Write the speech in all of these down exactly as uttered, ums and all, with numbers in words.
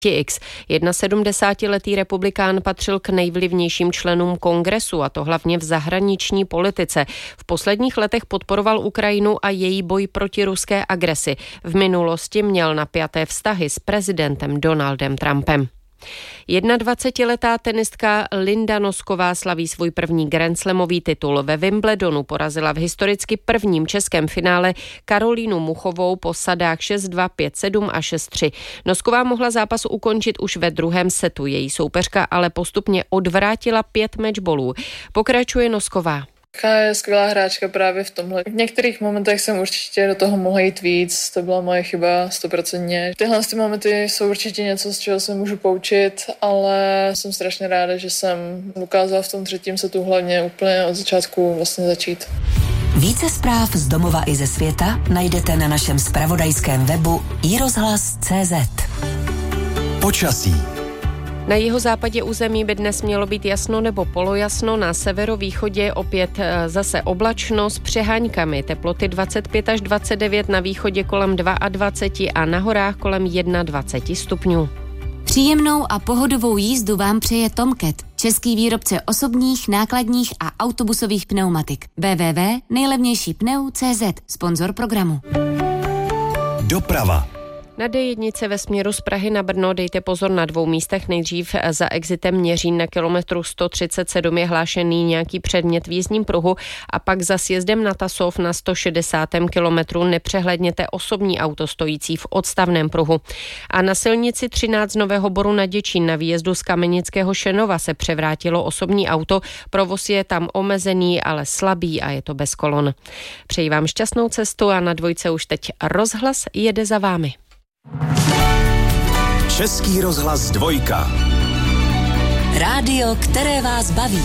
X. sedmdesátiletý republikán patřil k nejvlivnějším členům kongresu, a to hlavně v zahraniční politice. V posledních letech podporoval Ukrajinu a její boj proti ruské agresi. V minulosti měl napjaté vztahy s prezidentem Donaldem Trumpem. dvacetiletá tenistka Linda Nosková slaví svůj první grandslamový titul. Ve Wimbledonu porazila v historicky prvním českém finále Karolínu Muchovou po sadách šest dva, pět sedm a šest tři. Nosková mohla zápas ukončit už ve druhém setu. Její soupeřka ale postupně odvrátila pět matchballů. Pokračuje Nosková. Je skvělá hráčka právě v tomhle. V některých momentech jsem určitě do toho mohla jít víc, to byla moje chyba stoprocentně. Tyhle ty momenty jsou určitě něco, z čeho se můžu poučit, ale jsem strašně ráda, že jsem dokázala v tom třetím setu hlavně úplně od začátku vlastně začít. Více zpráv z domova i ze světa najdete na našem zpravodajském webu i rozhlas tečka cé zet. Počasí. Na jihozápadě území by dnes mělo být jasno nebo polojasno, na severovýchodě opět zase oblačno s přeháňkami. Teploty dvacet pět až dvacet devět, na východě kolem dvacet dva a na horách kolem dvacet jedna stupňů. Příjemnou a pohodovou jízdu vám přeje Tomcat, český výrobce osobních, nákladních a autobusových pneumatik. w w w tečka nejlevnější pneu tečka cé zet, sponzor programu. Doprava. Na D jedna ve směru z Prahy na Brno dejte pozor na dvou místech. Nejdřív za exitem Měřín na kilometru sto třicet sedm je hlášený nějaký předmět v jízdním pruhu a pak za sjezdem na Tasov na sto šedesátém kilometru nepřehledněte osobní auto stojící v odstavném pruhu. A na silnici třináct z Nového Boru na Děčín na výjezdu z Kamenického Šenova se převrátilo osobní auto. Provoz je tam omezený, ale slabý a je to bez kolon. Přeji vám šťastnou cestu a na dvojce už teď rozhlas jede za vámi. Český rozhlas dvojka. Rádio, které vás baví.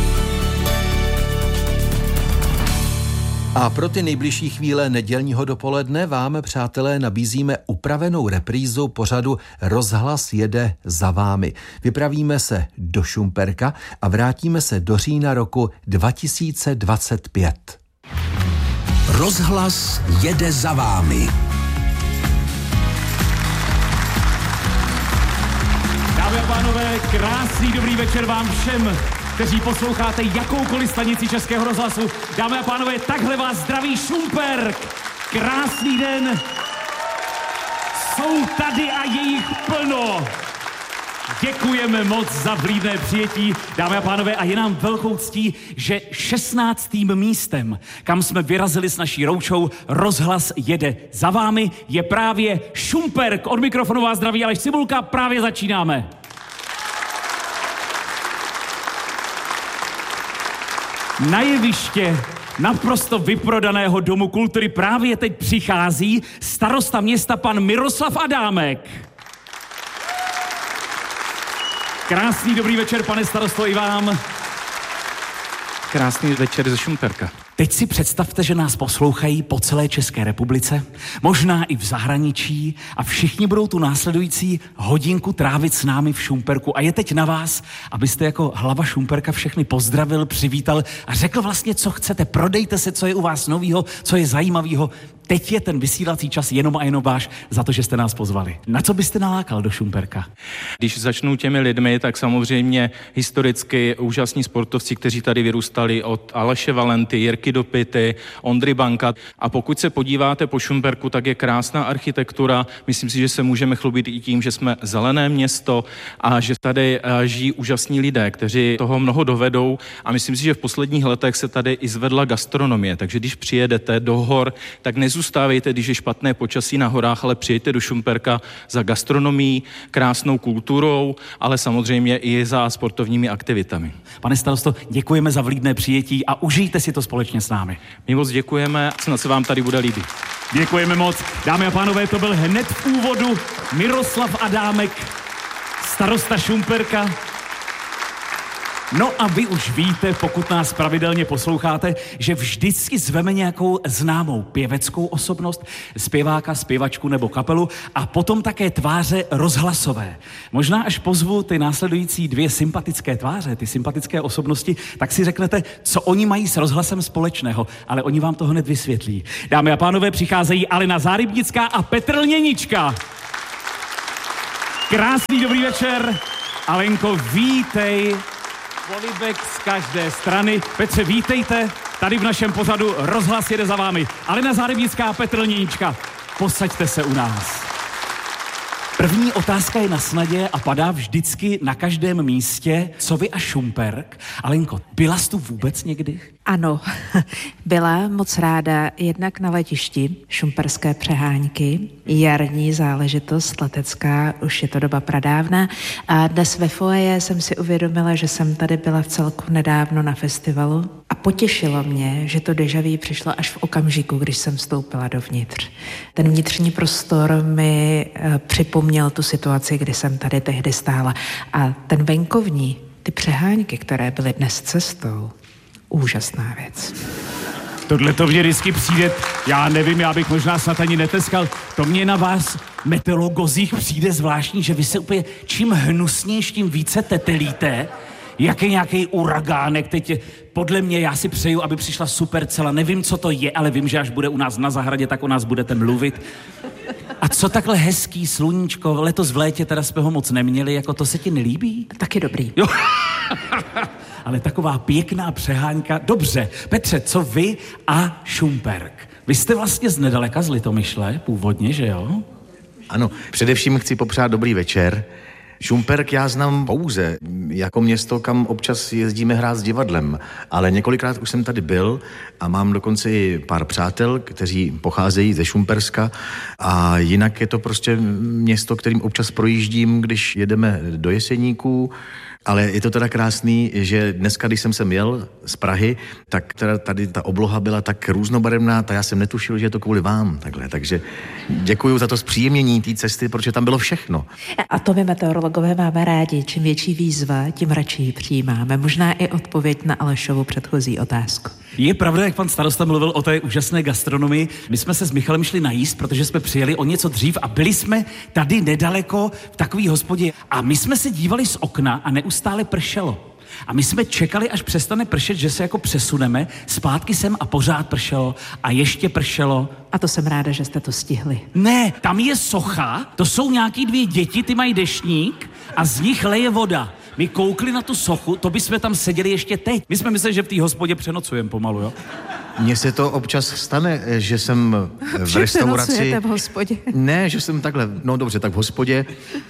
A pro ty nejbližší chvíle nedělního dopoledne vám, přátelé, nabízíme upravenou reprízu pořadu Rozhlas jede za vámi. Vypravíme se do Šumperka a vrátíme se do října roku dva tisíce dvacet pět. Rozhlas jede za vámi. Dámy a pánové, krásný dobrý večer vám všem, kteří posloucháte jakoukoliv stanici Českého rozhlasu. Dámy a pánové, takhle vás zdraví Šumperk. Krásný den. Jsou tady a je jich plno. Děkujeme moc za vlídné přijetí, dámy a pánové, a je nám velkou ctí, že šestnáctým místem, kam jsme vyrazili s naší roučou Rozhlas jede za vámi, je právě Šumperk. Od mikrofonu vás zdraví Aleš Cibulka, právě začínáme. Na jeviště naprosto vyprodaného Domu kultury právě teď přichází starosta města pan Miroslav Adámek. Krásný dobrý večer, pane starosto, i vám. Krásný večer ze Šumperka. Teď si představte, že nás poslouchají po celé České republice, možná i v zahraničí, a všichni budou tu následující hodinku trávit s námi v Šumperku. A je teď na vás, abyste jako hlava Šumperka všechny pozdravil, přivítal a řekl vlastně, co chcete. Prodejte se, co je u vás novýho, co je zajímavého. Teď je ten vysílací čas jenom a jenom váš za to, že jste nás pozvali. Na co byste nalákal do Šumperka? Když začnu těmi lidmi, tak samozřejmě historicky úžasní sportovci, kteří tady vyrůstali, od Aleše Valenty, Jirky Dopity, Ondry Banka. A pokud se podíváte po Šumperku, tak je krásná architektura. Myslím si, že se můžeme chlubit i tím, že jsme zelené město a že tady žijí úžasní lidé, kteří toho mnoho dovedou. A myslím si, že v posledních letech se tady i zvedla gastronomie. Takže když přijedete do hor, tak nezůstávejte, když je špatné počasí na horách, ale přijďte do Šumperka za gastronomií, krásnou kulturou, ale samozřejmě i za sportovními aktivitami. Pane starosto, děkujeme za vlídné přijetí a užijte si to společně s námi. My moc děkujeme, snad se vám tady bude líbit. Děkujeme moc. Dámy a pánové, to byl hned v úvodu Miroslav Adámek, starosta Šumperka. No a vy už víte, pokud nás pravidelně posloucháte, že vždycky zveme nějakou známou pěveckou osobnost, zpěváka, zpěvačku nebo kapelu a potom také tváře rozhlasové. Možná až pozvu ty následující dvě sympatické tváře, ty sympatické osobnosti, tak si řeknete, co oni mají s rozhlasem společného, ale oni vám to hned vysvětlí. Dámy a pánové, přicházejí Alena Zárybnická a Petr Lněnička. Krásný dobrý večer. Alenko, vítej. Polibek z každé strany. Petře, vítejte tady v našem pořadu Rozhlas jede za vámi. Alena Zárebnická, Petr Lníčka. Posaďte se u nás. První otázka je na snadě a padá vždycky na každém místě. Co vy a Šumperk? Alenko, byla jsi tu vůbec někdy? Ano, byla moc ráda jednak na letišti šumperské přehánky, jarní záležitost letecká, už je to doba pradávna, a dnes ve foaje jsem si uvědomila, že jsem tady byla v celku nedávno na festivalu a potěšilo mě, že to déjà vu přišlo až v okamžiku, když jsem vstoupila dovnitř. Ten vnitřní prostor mi e, připomněl tu situaci, kdy jsem tady tehdy stála, a ten venkovní, ty přehánky, které byly dnes cestou, úžasná věc. Tohle to mě vždycky přijde, já nevím, já bych možná snad ani neteskal, to mě na vás meteorologozích přijde zvláštní, že vy se úplně čím hnusnější, tím více tetelíte, jak je nějaký uragánek, teď je, podle mě, já si přeju, aby přišla supercela, nevím, co to je, ale vím, že až bude u nás na zahradě, tak o nás budete mluvit. A co takhle hezký sluníčko, letos v létě teda jsme ho moc neměli, jako to se ti nelíbí? Taky dobrý. Jo. Ale taková pěkná přehánka. Dobře, Petře, co vy a Šumperk? Vy jste vlastně z nedaleka z Litomyšle, původně, že jo? Ano, především chci popřát dobrý večer. Šumperk já znám pouze jako město, kam občas jezdíme hrát s divadlem, ale několikrát už jsem tady byl a mám dokonce i pár přátel, kteří pocházejí ze Šumperska, a jinak je to prostě město, kterým občas projíždím, když jedeme do Jeseníků. Ale je to teda krásný, že dneska, když jsem sem jel z Prahy, tak teda tady ta obloha byla tak různobarevná, tak já jsem netušil, že je to kvůli vám takhle. Takže děkuju za to zpříjemnění té cesty, protože tam bylo všechno. A to my meteorologové máme rádi. Čím větší výzva, tím radši ji přijímáme. Možná i odpověď na Alešovu předchozí otázku. Je pravda, jak pan starosta mluvil o té úžasné gastronomii. My jsme se s Michalem šli najíst, protože jsme přijeli o něco dřív a byli jsme tady nedaleko v takové hospodě. A my jsme se dívali z okna a neustále pršelo. A my jsme čekali, až přestane pršet, že se jako přesuneme zpátky sem, a pořád pršelo a ještě pršelo. A to jsem ráda, že jste to stihli. Ne, tam je socha, to jsou nějaký dvě děti, ty mají deštník a z nich leje voda. My koukli na tu sochu, to bychom tam seděli ještě teď. My jsme mysleli, že v té hospodě přenocujeme pomalu, jo? Mně se to občas stane, že jsem v restauraci... Přenocujete v hospodě? Ne, že jsem takhle, no dobře, tak v hospodě.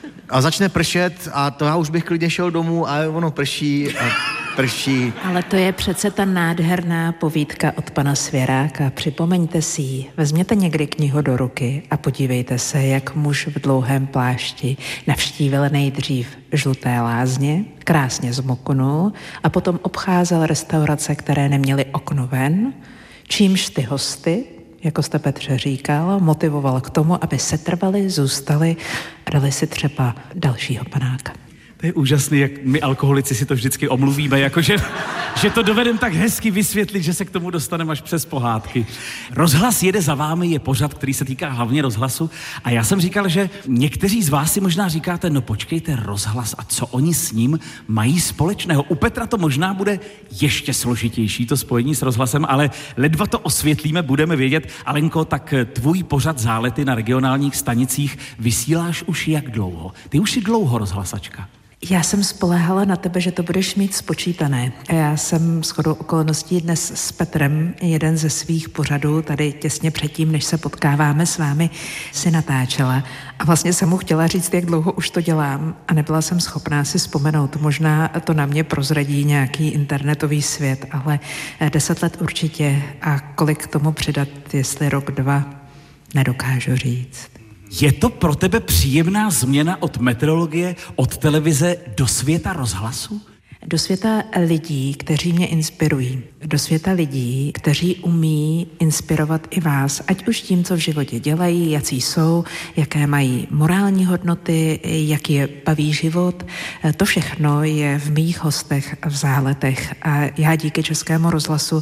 A začne pršet a to já už bych klidně šel domů, a ono prší a prší. Ale to je přece ta nádherná povídka od pana Svěráka. Připomeňte si ji. Vezměte někdy knihu do ruky a podívejte se, jak muž v dlouhém plášti navštívil nejdřív žluté lázně, krásně zmoknul a potom obcházel restaurace, které neměly okno ven, čímž ty hosty, jako jste Petře říkal, motivoval k tomu, aby setrvali, zůstali a dali si třeba dalšího panáka. To je úžasný, jak my alkoholici si to vždycky omluvíme, jakože že to dovedeme tak hezky vysvětlit, že se k tomu dostaneme až přes pohádky. Rozhlas jede za vámi je pořad, který se týká hlavně rozhlasu, a já jsem říkal, že někteří z vás si možná říkáte, no počkejte, rozhlas a co oni s ním mají společného. U Petra to možná bude ještě složitější, to spojení s rozhlasem, ale ledva to osvětlíme, budeme vědět. Alenko, tak tvůj pořad Zálety na regionálních stanicích vysíláš už jak dlouho? Ty už jsi dlouho rozhlasačka. Já jsem spoléhala na tebe, že to budeš mít spočítané. Já jsem shodou okolností dnes s Petrem jeden ze svých pořadů, tady těsně předtím, než se potkáváme s vámi, si natáčela. A vlastně jsem mu chtěla říct, jak dlouho už to dělám, a nebyla jsem schopná si vzpomenout. Možná to na mě prozradí nějaký internetový svět, ale deset let určitě. A kolik k tomu přidat, jestli rok, dva, nedokážu říct. Je to pro tebe příjemná změna od meteorologie, od televize do světa rozhlasu? Do světa lidí, kteří mě inspirují. Do světa lidí, kteří umí inspirovat i vás, ať už tím, co v životě dělají, jací jsou, jaké mají morální hodnoty, jaký je baví život. To všechno je v mých hostech v Záletech. A já díky Českému rozhlasu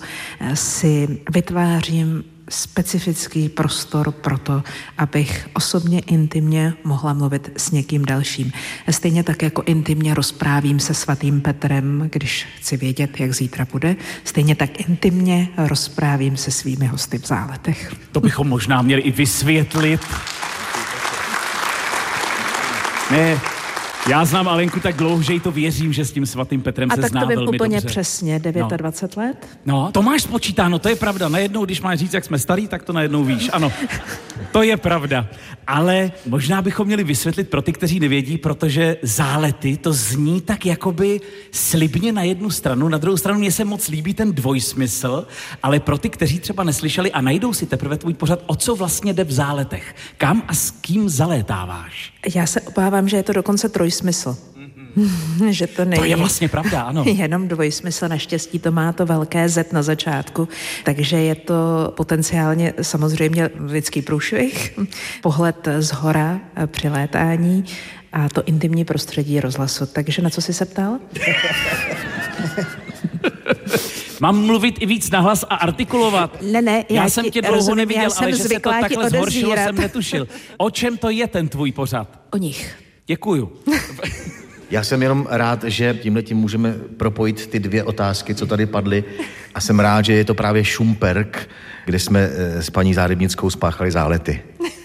si vytvářím specifický prostor pro to, abych osobně intimně mohla mluvit s někým dalším. Stejně tak jako intimně rozprávím se svatým Petrem, když chci vědět, jak zítra bude. Stejně tak intimně rozprávím se svými hosty v Záletech. To bychom možná měli i vysvětlit. Ne, já znám Alenku tak dlouho, že jí to věřím, že s tím svatým Petrem a se zná velmi dobře. A tak to vím úplně dobře. přesně, dvacet devět no. let. No, to máš spočítáno, to je pravda. Najednou, když máš říct, jak jsme starý, tak to najednou víš. Ano, to je pravda. Ale možná bychom měli vysvětlit pro ty, kteří nevědí, protože Zálety, to zní tak jakoby slibně na jednu stranu, na druhou stranu mně se moc líbí ten dvojsmysl, ale pro ty, kteří třeba neslyšeli a najdou si teprve tvůj pořad, o co vlastně jde v Záletech? Kam a s kým zalétáváš? Já se obávám, že je to dokonce trojsmysl. Že to není. To je vlastně pravda, ano. Jenom dvojsmysl, naštěstí to má to velké Z na začátku, takže je to potenciálně samozřejmě lidský průšvih, pohled z hora při létání a to intimní prostředí rozhlasu. Takže na co jsi se ptal? Mám mluvit i víc nahlas a artikulovat. Ne, ne, já, já jsem tě dlouho rozumím, neviděl, ale že se to takhle zhoršilo, jsem netušil. O čem to je ten tvůj pořad? O nich. Děkuju. Já jsem jenom rád, že tímhletím můžeme propojit ty dvě otázky, co tady padly. A jsem rád, že je to právě Šumperk, kde jsme s paní Zárybnickou spáchali zálety.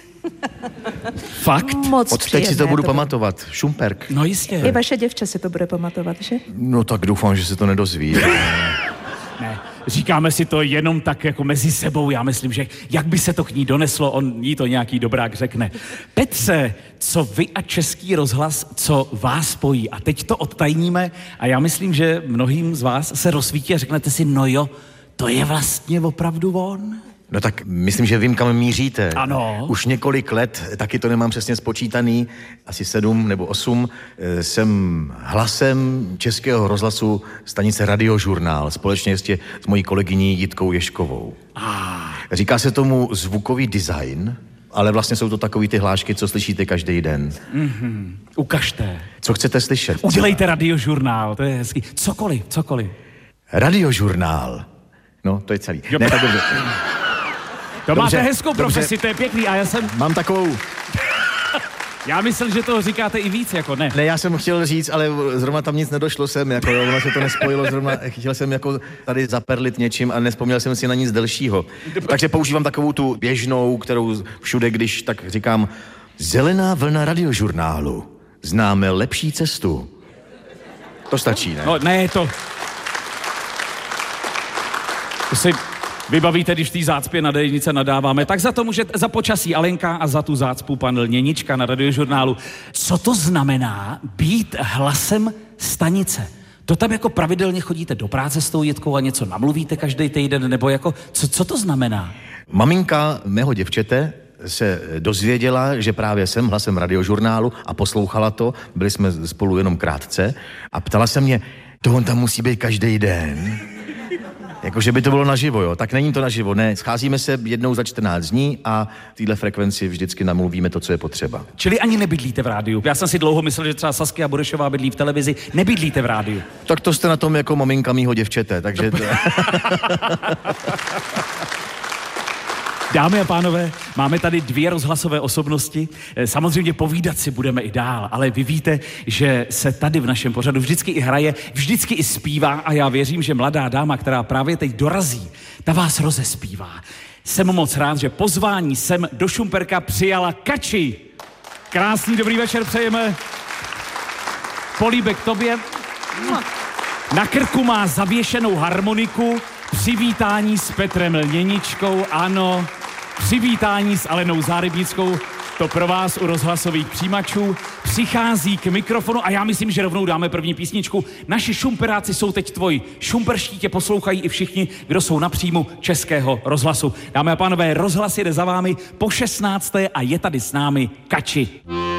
Fakt? Moc Od teď si to budu to pamatovat. Šumperk. No jistě. I vaše děvče si to bude pamatovat, že? No tak doufám, že se to nedozví. Ne, říkáme si to jenom tak jako mezi sebou. Já myslím, že jak by se to k ní doneslo, on jí to nějaký dobrák řekne. Petře, co vy a Český rozhlas, co vás spojí? A teď to odtajníme a já myslím, že mnohým z vás se rozsvítí a řeknete si, no jo, to je vlastně opravdu on. No tak myslím, že vím, kam míříte. Ano. Už několik let, taky to nemám přesně spočítaný, asi sedm nebo osm, jsem hlasem Českého rozhlasu stanice Radiožurnál, společně ještě s mojí kolegyní Jitkou Ježkovou. Ah. Říká se tomu zvukový design, ale vlastně jsou to takový ty hlášky, co slyšíte každý den. Mm-hmm. Ukažte. Co chcete slyšet? Udělejte Radiožurnál, to je hezký. Cokoliv, cokoliv. Radiožurnál. No, to je celý. Jo, ne, tak dobře. To dobře, máte hezkou dobře. profesi, to je pěkný a já jsem... Mám takovou... Já myslel, že toho říkáte i víc, jako ne. Ne, já jsem chtěl říct, ale zrovna tam nic nedošlo sem, jako ono se to nespojilo, zrovna chtěl jsem jako tady zaperlit něčím a nespomněl jsem si na nic delšího. Takže používám takovou tu běžnou, kterou všude, když tak říkám, zelená vlna Radiožurnálu, známe lepší cestu. To stačí, ne? No, ne, to... To si vybavíte, když v té zácpě na dejnice nadáváme, tak za to můžete, za počasí Alenka a za tu zácpu pan Lněnička na Radiožurnálu. Co to znamená být hlasem stanice? To tam jako pravidelně chodíte do práce s tou Jitkou a něco namluvíte každý týden, nebo jako, co, co to znamená? Maminka mého děvčete se dozvěděla, že právě jsem hlasem Radiožurnálu a poslouchala to, byli jsme spolu jenom krátce a ptala se mě, to on tam musí být každý den. Jakože by to bylo naživo, jo. Tak není to naživo, ne. Scházíme se jednou za čtrnáct dní a v téhle frekvenci vždycky namluvíme to, co je potřeba. Čili ani nebydlíte v rádiu. Já jsem si dlouho myslel, že třeba Saskia Burešová bydlí v televizi. Nebydlíte v rádiu. Tak to jste na tom jako maminka mýho děvčete, takže... To... Dámy a pánové, máme tady dvě rozhlasové osobnosti. Samozřejmě povídat si budeme i dál, ale vy víte, že se tady v našem pořadu vždycky i hraje, vždycky i zpívá a já věřím, že mladá dáma, která právě teď dorazí, ta vás rozespívá. Jsem moc rád, že pozvání sem do Šumperka přijala Kači. Krásný dobrý večer přejeme. Políbek tobě. Na krku má zavěšenou harmoniku. Přivítání s Petrem Lněničkou, ano. Přivítání s Alenou Zárybnickou, to pro vás u rozhlasových přijímačů. Přichází k mikrofonu a já myslím, že rovnou dáme první písničku. Naši šumperáci jsou teď tvoji. Šumperští tě poslouchají i všichni, kdo jsou na příjmu Českého rozhlasu. Dámy a pánové, rozhlas jede za vámi po šestnácté a je tady s námi Kači.